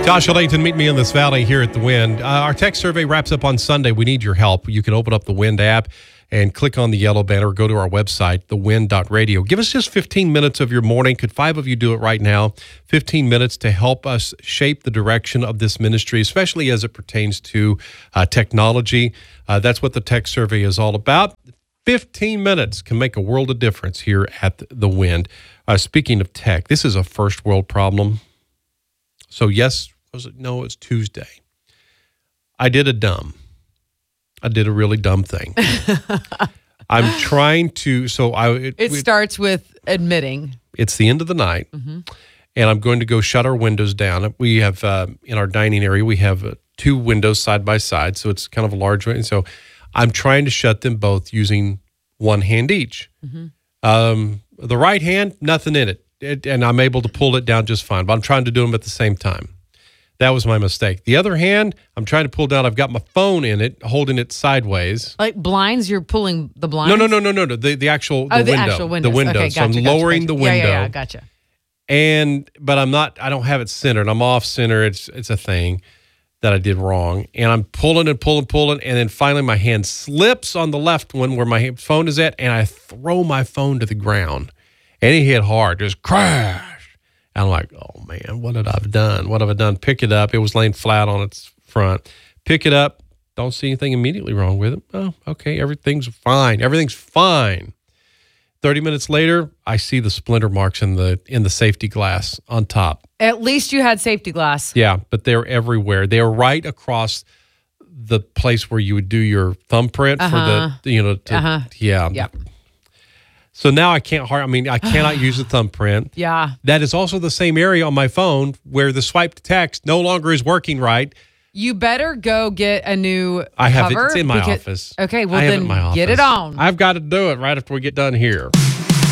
Josh Ellington, meet me in this valley here at The Wind. Our tech survey wraps up on Sunday. We need your help. You can open up the Wind app and click on the yellow banner or go to our website, thewind.radio. Give us just 15 minutes of your morning. Could 5 of you do it right now? 15 minutes to help us shape the direction of this ministry, especially as it pertains to technology. That's what the tech survey is all about. 15 minutes can make a world of difference here at The Wind. Speaking of tech, this is a first world problem. So yes, no, it's Tuesday. I did a really dumb thing. I'm trying to, it starts with admitting. It's the end of the night, and I'm going to go shut our windows down. We have, in our dining area, we have 2 windows side by side, so it's kind of a large one. So I'm trying to shut them both using one hand each. The right hand, nothing in it, and I'm able to pull it down just fine, but I'm trying to do them at the same time. That was my mistake. The other hand, I'm trying to pull down. I've got my phone in it, holding it sideways. Like blinds, you're pulling the blinds? No. The actual window. Actual windows. The window. Okay, so I'm lowering the window. Yeah, gotcha. But I don't have it centered. I'm off center. It's a thing that I did wrong. And I'm pulling and pulling. And then finally my hand slips on the left one where my phone is at. And I throw my phone to the ground. And it hit hard. Just crash. And I'm like, oh, man, what have I done? What have I done? Pick it up. It was laying flat on its front. Pick it up. Don't see anything immediately wrong with it. Oh, okay, everything's fine. Everything's fine. 30 minutes later, I see the splinter marks in the safety glass on top. At least you had safety glass. Yeah, but they're everywhere. They're right across the place where you would do your thumbprint for the, yeah. Yep. So now I cannot use the thumbprint. Yeah. That is also the same area on my phone where the swipe to text no longer is working right. You better go get a new I have cover. It's in my office. Okay, well I have then it in my office. get it on. I've got to do it right after we get done here.